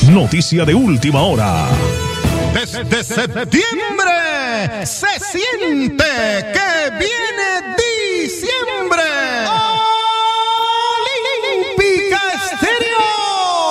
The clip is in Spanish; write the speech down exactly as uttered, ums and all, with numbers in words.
noticia de última hora. Desde septiembre se siente que viene